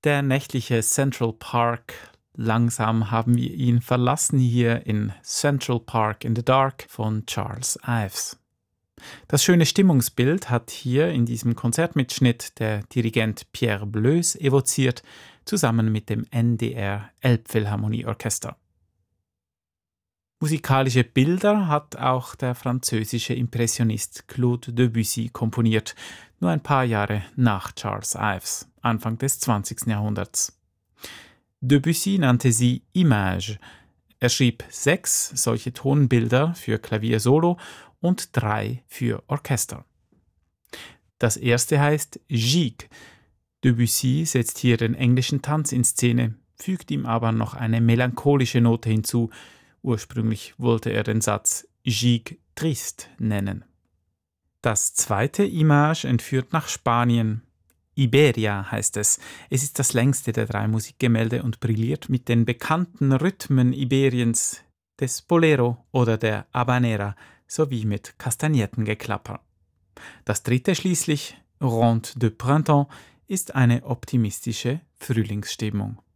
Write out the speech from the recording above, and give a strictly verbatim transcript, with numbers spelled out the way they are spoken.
Der nächtliche Central Park. Langsam haben wir ihn verlassen hier in Central Park in the Dark von Charles Ives. Das schöne Stimmungsbild hat hier in diesem Konzertmitschnitt der Dirigent Pierre Bleus evoziert, zusammen mit dem N D R Elbphilharmonieorchester. Musikalische Bilder hat auch der französische Impressionist Claude Debussy komponiert, nur ein paar Jahre nach Charles Ives, Anfang des zwanzigsten Jahrhunderts. Debussy nannte sie Image. Er schrieb sechs solche Tonbilder für Klavier solo und drei für Orchester. Das erste heißt Gigue. Debussy setzt hier den englischen Tanz in Szene, fügt ihm aber noch eine melancholische Note hinzu. Ursprünglich wollte er den Satz Gigue triste nennen. Das zweite Image entführt nach Spanien. Iberia heißt es. Es ist das längste der drei Musikgemälde und brilliert mit den bekannten Rhythmen Iberiens, des Bolero oder der Habanera, sowie mit Kastagnettengeklapper. Das dritte schließlich, Ronde de Printemps, ist eine optimistische Frühlingsstimmung.